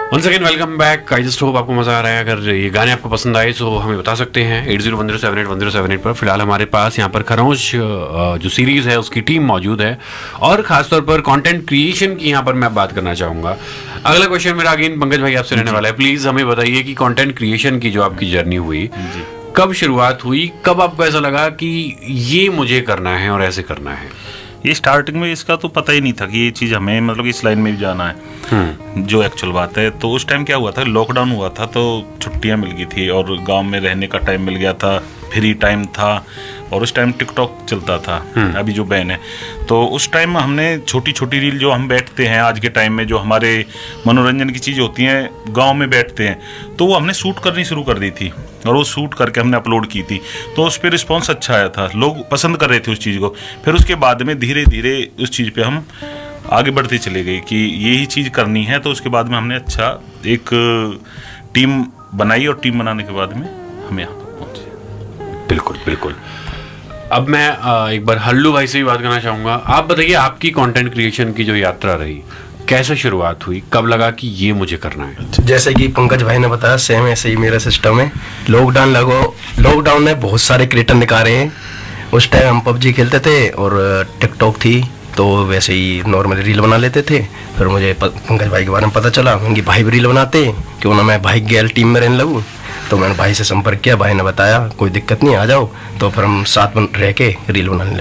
Once again welcome back. I just hope आपको मजा आ रहा है। अगर ये गाने आपको पसंद आए तो हमें बता सकते हैं 8010781078 पर। फिलहाल हमारे पास यहाँ पर खरोंश जो सीरीज है उसकी टीम मौजूद है और खासतौर पर कंटेंट क्रिएशन की यहाँ पर मैं बात करना चाहूँगा। अगला क्वेश्चन मेरा अगेन पंकज भाई आपसे रहने वाला है। प्लीज हमें बताइए कि कंटेंट क्रिएशन की जो आपकी जर्नी हुई, कब शुरुआत हुई, कब आपको ऐसा लगा कि ये मुझे करना है और ऐसे करना है? ये स्टार्टिंग में इसका तो पता ही नहीं था कि ये चीज़ हमें मतलब इस लाइन में भी जाना है। जो एक्चुअल बात है, तो उस टाइम क्या हुआ था, लॉकडाउन हुआ था तो छुट्टियां मिल गई थी और गांव में रहने का टाइम मिल गया था, फ्री टाइम था और उस टाइम टिकटॉक चलता था, अभी जो बैन है। तो उस टाइम हमने छोटी छोटी रील जो हम बैठते हैं आज के टाइम में, जो हमारे मनोरंजन की चीज़ होती हैं गांव में बैठते हैं, तो वो हमने शूट करनी शुरू कर दी थी और वो शूट करके हमने अपलोड की थी। तो उस पर रिस्पॉन्स अच्छा आया था, लोग पसंद कर रहे थे उस चीज़ को। फिर उसके बाद में धीरे धीरे उस चीज़ पे हम आगे बढ़ते चले गए कि यही चीज़ करनी है। तो उसके बाद में हमने अच्छा एक टीम बनाई और टीम बनाने के बाद में हम यहाँ पर पहुँचे। बिल्कुल बिल्कुल। अब मैं एक बार हल्लू भाई से भी बात करना चाहूँगा। आप बताइए आपकी कंटेंट क्रिएशन की जो यात्रा रही, कैसे शुरुआत हुई, कब लगा कि ये मुझे करना है? जैसे कि पंकज भाई ने बताया सेम ऐसे ही मेरा सिस्टम है। लॉकडाउन में बहुत सारे क्रिएटर निकाले हैं। उस टाइम हम पबजी खेलते थे और टिकटॉक थी, तो वैसे ही नॉर्मली रील बना लेते थे। फिर मुझे पंकज भाई के बारे में पता चला, उनकी भाई भी रील बनाते, क्यों ना मैं भाई गैल टीम में रहने लगूँ। तो मैंने भाई से संपर्क किया, भाई ने बताया कोई दिक्कत नहीं, आ जाओ। तो फिर हम साथ में रह के रील बनाने लगे।